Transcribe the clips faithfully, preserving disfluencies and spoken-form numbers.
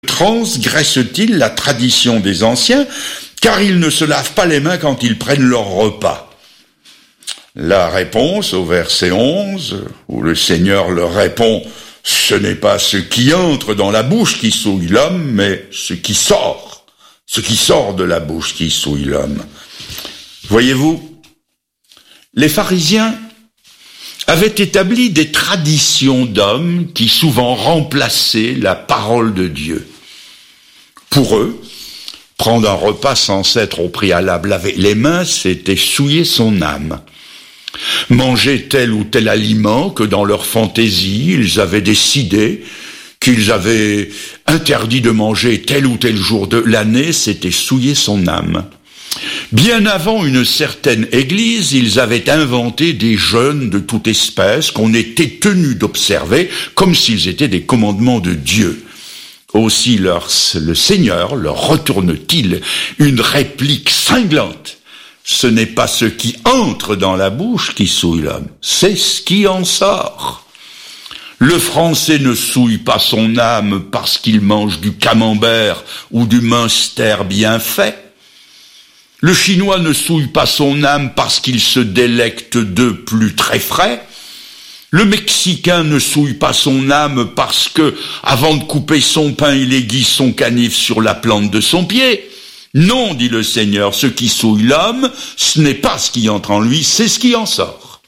transgressent-ils la tradition des anciens, car ils ne se lavent pas les mains quand ils prennent leur repas? La réponse au verset onze, où le Seigneur leur répond, ce n'est pas ce qui entre dans la bouche qui souille l'homme, mais ce qui sort, ce qui sort de la bouche qui souille l'homme. Voyez-vous, les pharisiens avaient établi des traditions d'hommes qui souvent remplaçaient la parole de Dieu. Pour eux, prendre un repas sans s'être au préalable lavé les mains, c'était souiller son âme. Manger tel ou tel aliment que dans leur fantaisie, ils avaient décidé qu'ils avaient interdit de manger tel ou tel jour de l'année, c'était souiller son âme. Bien avant une certaine église, ils avaient inventé des jeûnes de toute espèce qu'on était tenus d'observer comme s'ils étaient des commandements de Dieu. Aussi leur, le Seigneur leur retourne-t-il une réplique cinglante. Ce n'est pas ce qui entre dans la bouche qui souille l'homme, c'est ce qui en sort. Le Français ne souille pas son âme parce qu'il mange du camembert ou du Münster bien fait. Le Chinois ne souille pas son âme parce qu'il se délecte d'œufs plus très frais. Le Mexicain ne souille pas son âme parce que, avant de couper son pain, il aiguise son canif sur la plante de son pied. Non, dit le Seigneur, ce qui souille l'homme, ce n'est pas ce qui entre en lui, c'est ce qui en sort.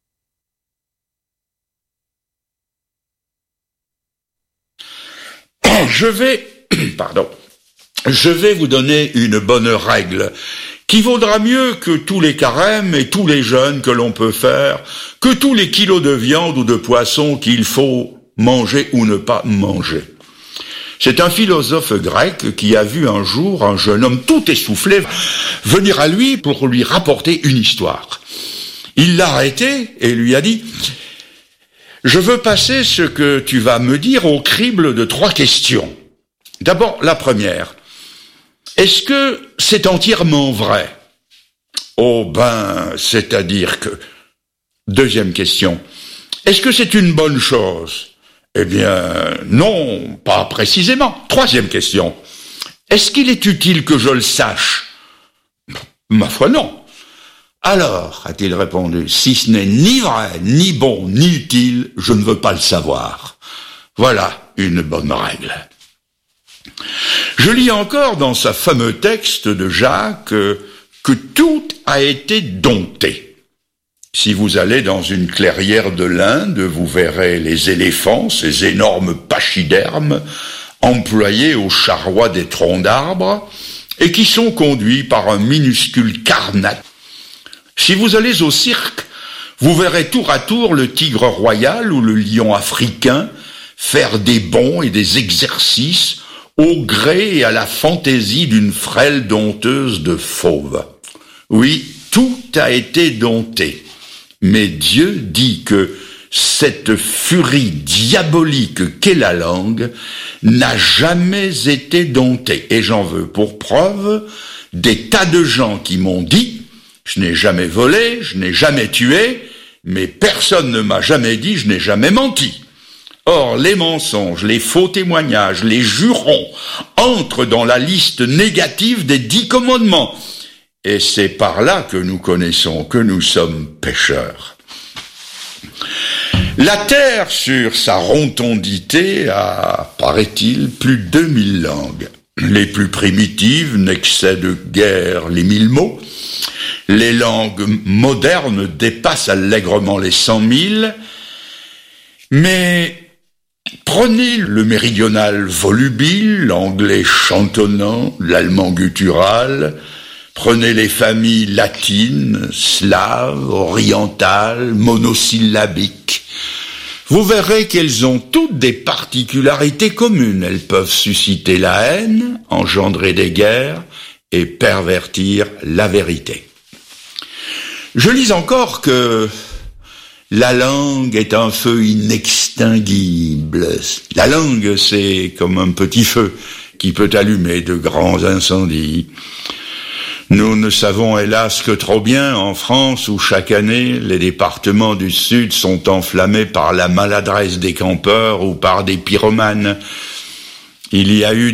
Je vais, pardon, je vais vous donner une bonne règle qui vaudra mieux que tous les carêmes et tous les jeûnes que l'on peut faire, que tous les kilos de viande ou de poisson qu'il faut manger ou ne pas manger. C'est un philosophe grec qui a vu un jour un jeune homme tout essoufflé venir à lui pour lui rapporter une histoire. Il l'a arrêté et lui a dit « Je veux passer ce que tu vas me dire au crible de trois questions. D'abord, la première. Est-ce que c'est entièrement vrai? Oh ben, c'est-à-dire que... Deuxième question. Est-ce que c'est une bonne chose? Eh bien, non, pas précisément. Troisième question. Est-ce qu'il est utile que je le sache? Ma foi, non. Alors, a-t-il répondu, si ce n'est ni vrai, ni bon, ni utile, je ne veux pas le savoir. Voilà une bonne règle. Je lis encore dans ce fameux texte de Jacques que, que tout a été dompté. Si vous allez dans une clairière de l'Inde, vous verrez les éléphants, ces énormes pachydermes, employés au charroi des troncs d'arbres, et qui sont conduits par un minuscule carnac. Si vous allez au cirque, vous verrez tour à tour le tigre royal ou le lion africain faire des bonds et des exercices au gré et à la fantaisie d'une frêle dompteuse de fauve. Oui, tout a été dompté. Mais Dieu dit que cette furie diabolique qu'est la langue n'a jamais été domptée. Et j'en veux pour preuve des tas de gens qui m'ont dit « Je n'ai jamais volé, je n'ai jamais tué, mais personne ne m'a jamais dit « Je n'ai jamais menti ». Or, les mensonges, les faux témoignages, les jurons entrent dans la liste négative des dix commandements. Et c'est par là que nous connaissons que nous sommes pécheurs. La terre, sur sa rotondité, a, paraît-il, plus de deux mille langues. Les plus primitives n'excèdent guère les mille mots. Les langues modernes dépassent allègrement les cent mille. Mais prenez le méridional volubile, l'anglais chantonnant, l'allemand guttural. Prenez les familles latines, slaves, orientales, monosyllabiques. Vous verrez qu'elles ont toutes des particularités communes. Elles peuvent susciter la haine, engendrer des guerres et pervertir la vérité. Je lis encore que la langue est un feu inextinguible. La langue, c'est comme un petit feu qui peut allumer de grands incendies. Nous ne savons hélas que trop bien en France où chaque année les départements du Sud sont enflammés par la maladresse des campeurs ou par des pyromanes. Il y a eu